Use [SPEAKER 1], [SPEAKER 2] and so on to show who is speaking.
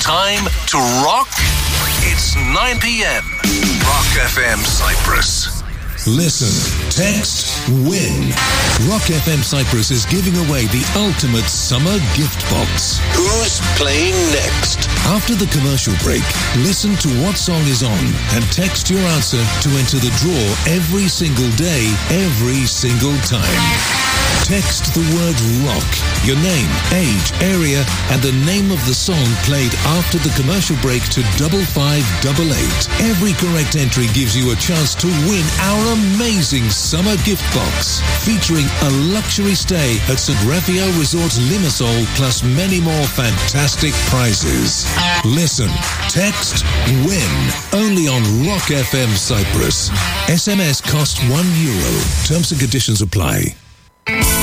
[SPEAKER 1] Time to rock. It's 9 p.m. Rock FM Cyprus.
[SPEAKER 2] Listen, text, win. Rock FM Cyprus is giving away the ultimate summer gift box.
[SPEAKER 3] Who's playing next?
[SPEAKER 2] After the commercial break, listen to what song is on and text your answer to enter the draw every single day, every single time. Text the word rock, your name, age, area, and the name of the song played after the commercial break to 5588. Every correct entry gives you a chance to win our amazing summer gift box, featuring a luxury stay at St. Raphael Resort Limassol, plus many more fantastic prizes. Listen, text, win, only on Rock FM Cyprus. SMS costs €1. Terms and conditions apply.